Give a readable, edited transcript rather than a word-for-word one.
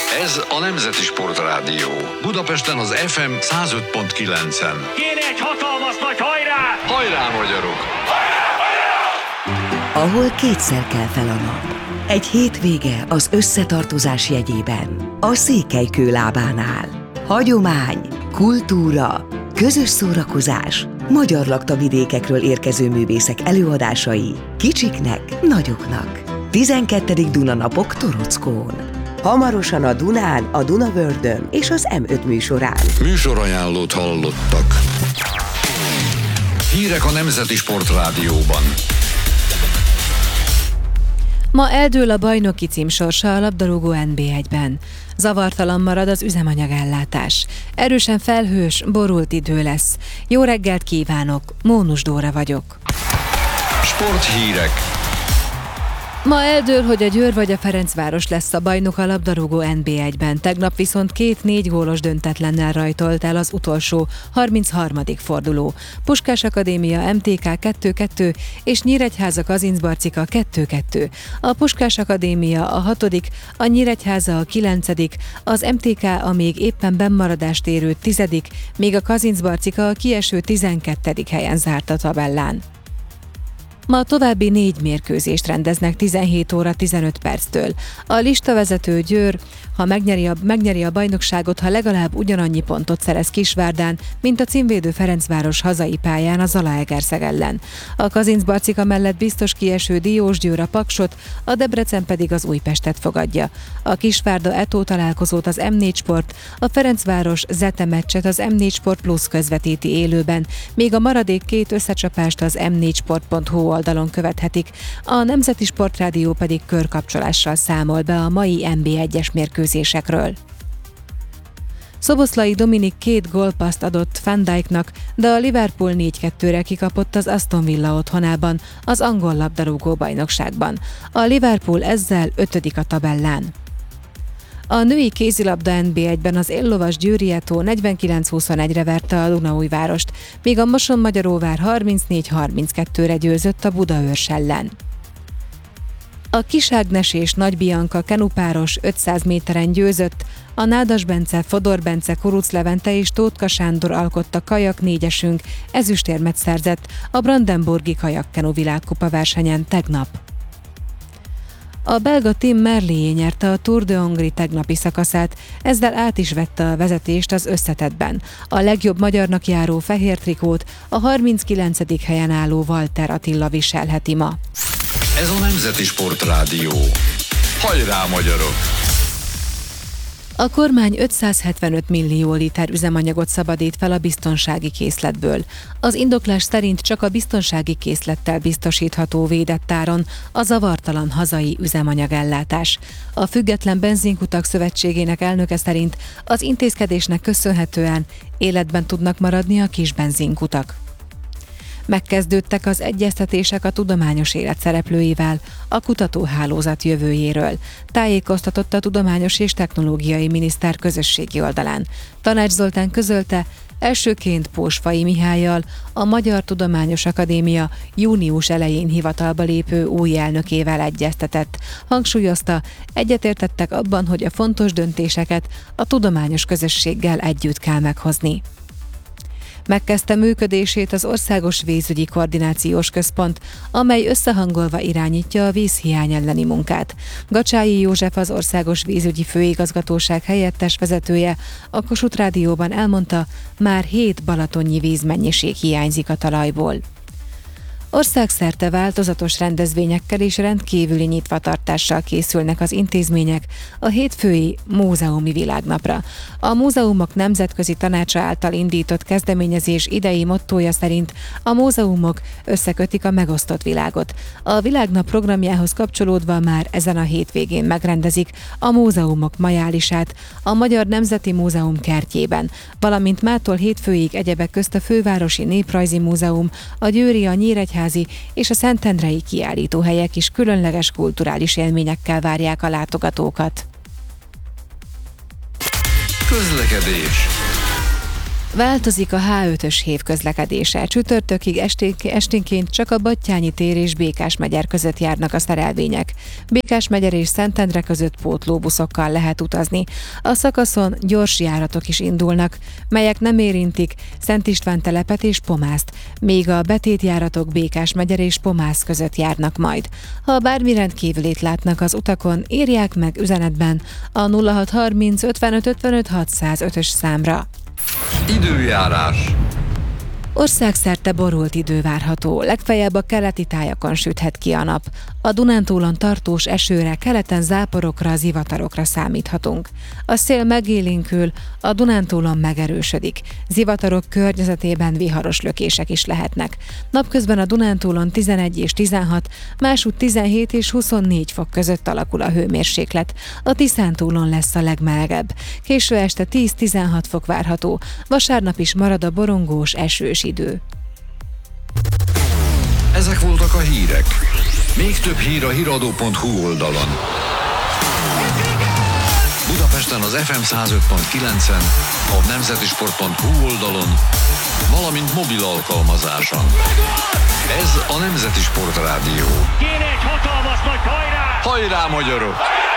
Ez a Nemzeti Sportrádió. Budapesten az FM 105.9-en. Kéne egy hatalmas nagy hajrá! Hajrá, magyarok! Ahol kétszer kell fel a nap. Egy hétvége az összetartozás jegyében. A Székelykő lábánál. Hagyomány, kultúra, közös szórakozás, magyar laktavidékekről érkező művészek előadásai, kicsiknek, nagyoknak. 12. Dunanapok Torockón. Hamarosan a Dunán, a Dunavördön és az M5 műsorán. Műsorajánlót hallottak. Hírek a Nemzeti Sportrádióban. Ma eldől a bajnoki cím sorsa a labdarúgó NB1-ben. Zavartalan marad az üzemanyagellátás. Erősen felhős, borult idő lesz. Jó reggelt kívánok, Mónus Dóra vagyok. Sporthírek. Ma eldől, hogy a Győr vagy a Ferencváros lesz a bajnok a labdarúgó NB1-ben. Tegnap viszont 2 4 gólos döntetlennel rajtolt el az utolsó, 33. forduló. Puskás Akadémia MTK 2-2 és Nyíregyháza Kazincbarcika 2-2. A Puskás Akadémia a 6., a Nyíregyháza a 9., az MTK a még éppen bennmaradást érő 10., míg a Kazincbarcika a kieső 12. helyen zárt a tabellán. Ma további 4 mérkőzést rendeznek 17 óra 15 perctől. A listavezető Győr, ha megnyeri a bajnokságot, ha legalább ugyanannyi pontot szerez Kisvárdán, mint a címvédő Ferencváros hazai pályán a Zalaegerszeg ellen. A Kazincbarcika mellett biztos kieső Diósgyőr a Paksot, a Debrecen pedig az Újpestet fogadja. A Kisvárda Eto találkozót az M4 Sport, a Ferencváros Zete meccset az M4 Sport Plus közvetíti élőben, míg a maradék 2 összecsapást az m4sport.hu oldalon követhetik. A Nemzeti Sportrádió pedig körkapcsolással számol be a mai NB1-es mérkőzésekről. Szoboszlai Dominik 2 gólpasszt adott Van Dijknak, de a Liverpool 4-2-re kikapott az Aston Villa otthonában, az angol labdarúgó bajnokságban. A Liverpool ezzel 5. a tabellán. A női kézilabda NB1-ben az éllovas Győri Eto 49-21-re verte a Dunaújvárost, míg a Mosonmagyaróvár 34-32-re győzött a Budaörs ellen. A Kiságnes és Nagy Bianca kenupáros 500 méteren győzött, a Nádas Bence, Fodor Bence, Kuruc Levente és Tótka Sándor alkotta kajak 4-esünk ezüstérmet szerzett a Brandenburgi kajakkenu világkupa versenyen tegnap. A belga Tim Merlier nyerte a Tour de Hongrie tegnapi szakaszát, ezzel át is vette a vezetést az összetettben. A legjobb magyarnak járó fehér trikót a 39. helyen álló Walter Attila viselheti ma. Ez a Nemzeti Sportrádió. Hajrá, magyarok! A kormány 575 millió liter üzemanyagot szabadít fel a biztonsági készletből. Az indoklás szerint csak a biztonsági készlettel biztosítható védett áron a zavartalan hazai üzemanyagellátás. A Független Benzinkutak Szövetségének elnöke szerint az intézkedésnek köszönhetően életben tudnak maradni a kis benzinkutak. Megkezdődtek az egyeztetések a tudományos élet szereplőivel a kutatóhálózat jövőjéről, tájékoztatott a Tudományos és Technológiai Miniszter közösségi oldalán. Tanács Zoltán közölte, elsőként Pósfai Mihállyal, a Magyar Tudományos Akadémia június elején hivatalba lépő új elnökével egyeztetett. Hangsúlyozta, egyetértettek abban, hogy a fontos döntéseket a tudományos közösséggel együtt kell meghozni. Megkezdte működését az Országos Vízügyi Koordinációs Központ, amely összehangolva irányítja a vízhiány elleni munkát. Gacsályi József, az Országos Vízügyi Főigazgatóság helyettes vezetője a Kossuth Rádióban elmondta, már 7 balatonnyi vízmennyiség hiányzik a talajból. Országszerte változatos rendezvényekkel és rendkívüli nyitvatartással készülnek az intézmények a hétfői Múzeumi Világnapra. A Múzeumok Nemzetközi Tanácsa által indított kezdeményezés idei mottója szerint a múzeumok összekötik a megosztott világot. A Világnap programjához kapcsolódva már ezen a hétvégén megrendezik a múzeumok majálisát a Magyar Nemzeti Múzeum kertjében, valamint mától hétfőig egyebek közt a Fővárosi Néprajzi Múzeum, a Győri, a Nyíregyházi és a szentendrei kiállítóhelyek is különleges kulturális élményekkel várják a látogatókat. Közlekedés. Változik a H5-ös hév közlekedése. Csütörtökig esténként csak a Battyányi tér és Békásmegyer között járnak a szerelvények. Békásmegyer és Szentendre között pótlóbuszokkal lehet utazni. A szakaszon gyors járatok is indulnak, melyek nem érintik Szent István telepet és Pomászt, míg a betétjáratok Békásmegyer és Pomász között járnak majd. Ha bármi rendkívülit látnak az utakon, írják meg üzenetben a 0630 55 55 605-ös számra. Időjárás. Országszerte borult idő várható, legfeljebb a keleti tájakon süthet ki a nap. A Dunántúlon tartós esőre, keleten záporokra, zivatarokra számíthatunk. A szél megélénkül, a Dunántúlon megerősödik. Zivatarok környezetében viharos lökések is lehetnek. Napközben a Dunántúlon 11 és 16, másútt 17 és 24 fok között alakul a hőmérséklet. A Tiszántúlon lesz a legmelegebb. Késő este 10-16 fok várható, vasárnap is marad a borongós, esős idő. Ezek voltak a hírek. Még több hír a hiradó.hu oldalon. Budapesten az FM 105.9-en, a nemzetisport.hu oldalon, valamint mobil alkalmazáson. Ez a Nemzeti Sport Rádió. Kéne egy hatalmas nagy hajrá! Hajrá, magyarok!